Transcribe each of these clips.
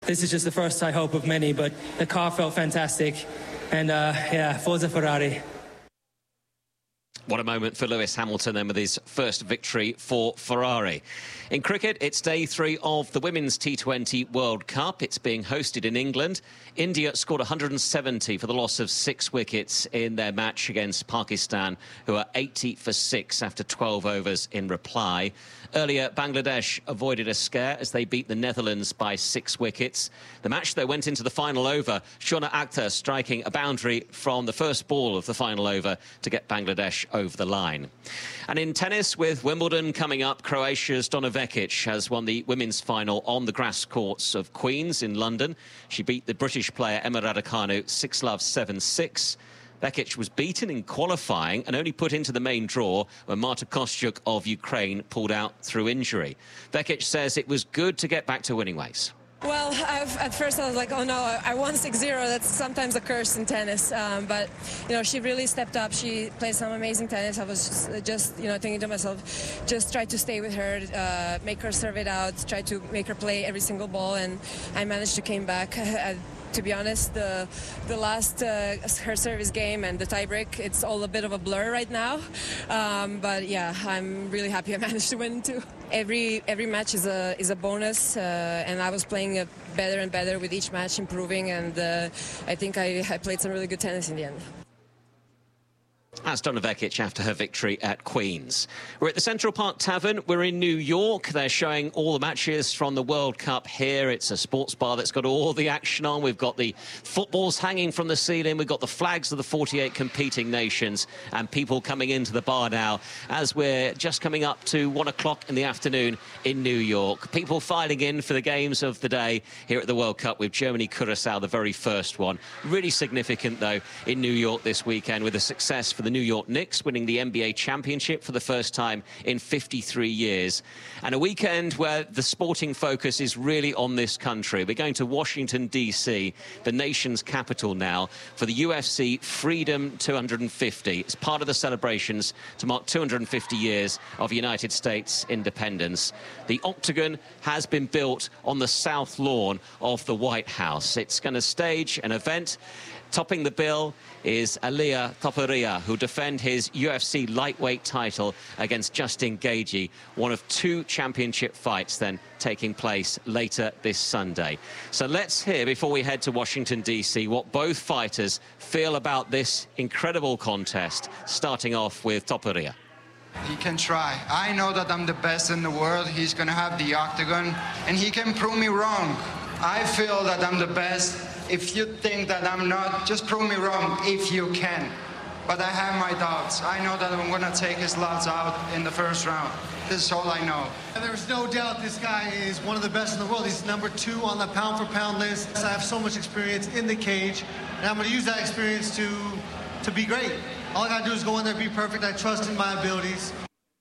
This is just the first, I hope, of many, but the car felt fantastic. And yeah, Forza Ferrari. What a moment for Lewis Hamilton then with his first victory for Ferrari. In cricket, it's day 3 of the Women's T20 World Cup. It's being hosted in England. India scored 170 for the loss of 6 wickets in their match against Pakistan, who are 80 for 6 after 12 overs in reply. Earlier, Bangladesh avoided a scare as they beat the Netherlands by 6 wickets. The match, though, went into the final over. Shona Akhtar striking a boundary from the first ball of the final over to get Bangladesh over the line. And in tennis, with Wimbledon coming up, Croatia's Donna Vekic has won the women's final on the grass courts of Queen's in London. She beat the British player Emma Raducanu 6-love, 7-6. Vekic was beaten in qualifying and only put into the main draw when Marta Kostyuk of Ukraine pulled out through injury. Vekic says it was good to get back to winning ways. Well, at first I was like, oh no, I won 6-0. That's sometimes a curse in tennis. But, you know, she really stepped up. She played some amazing tennis. I was just you know, thinking to myself, just try to stay with her, make her serve it out, try to make her play every single ball. And I managed to came back. To be honest, the last her service game and the tiebreak, it's all a bit of a blur right now. But yeah, I'm really happy I managed to win too. Every match is a bonus, and I was playing better and better with each match, improving, and I think I played some really good tennis in the end. That's Donna Vekic after her victory at Queen's. We're at the Central Park Tavern. We're in New York. They're showing all the matches from the World Cup here. It's a sports bar that's got all the action on. We've got the footballs hanging from the ceiling. We've got the flags of the 48 competing nations and people coming into the bar now as we're just coming up to 1 o'clock in the afternoon in New York. People filing in for the games of the day here at the World Cup with Germany-Curacao, the very first one. Really significant, though, in New York this weekend with a success for the New York Knicks, winning the NBA championship for the first time in 53 years. And a weekend where the sporting focus is really on this country. We're going to Washington, D.C., the nation's capital now, for the UFC Freedom 250. It's part of the celebrations to mark 250 years of United States independence. The Octagon has been built on the south lawn of the White House. It's going to stage an event. Topping the bill is Ilia Topuria, who defend his UFC lightweight title against Justin Gaethje, one of 2 championship fights then taking place later this Sunday. So let's hear, before we head to Washington, D.C., what both fighters feel about this incredible contest, starting off with Topuria. He can try. I know that I'm the best in the world. He's going to have the Octagon, and he can prove me wrong. I feel that I'm the best. If you think that I'm not, just prove me wrong if you can. But I have my doubts. I know that I'm going to take his lots out in the first round. This is all I know. And there's no doubt this guy is one of the best in the world. He's number 2 on the pound-for-pound list. I have so much experience in the cage, and I'm going to use that experience to be great. All I got to do is go in there, be perfect. I trust in my abilities.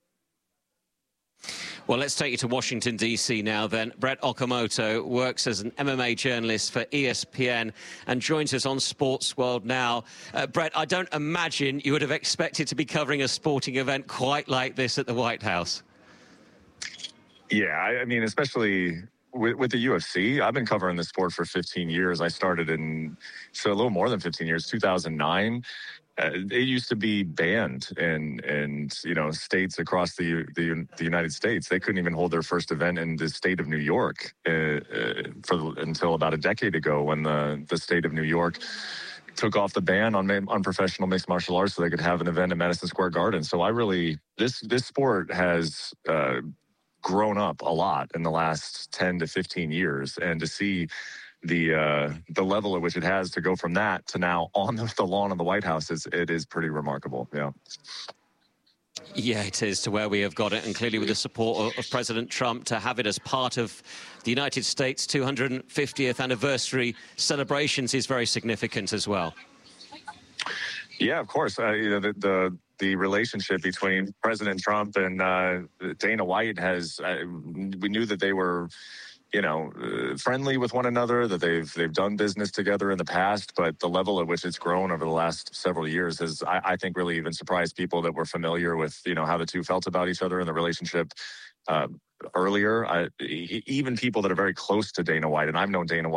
Well, let's take you to Washington, D.C. now then. Brett Okamoto works as an MMA journalist for ESPN and joins us on Sports World now. Brett, I don't imagine you would have expected to be covering a sporting event quite like this at the White House. Yeah, I mean, especially with the UFC, I've been covering the sport for 15 years. I started so a little more than 15 years, 2009. It used to be banned in you know, states across the United States. They couldn't even hold their first event in the state of New York until about a decade ago, when the state of New York took off the ban on professional mixed martial arts so they could have an event at Madison Square Garden. So this sport has grown up a lot in the last 10 to 15 years, and to see the level at which it has to go from that to now on the lawn of the White House it is pretty remarkable. Yeah, it is, to where we have got it, and clearly with the support of President Trump, to have it as part of the United States 250th anniversary celebrations is very significant as well. Yeah, of course. You know, the relationship between President Trump and Dana White we knew that they were, you know, friendly with one another, that they've done business together in the past, but the level at which it's grown over the last several years has, I think, really even surprised people that were familiar with, you know, how the two felt about each other and the relationship earlier. Even people that are very close to Dana White, and I've known Dana White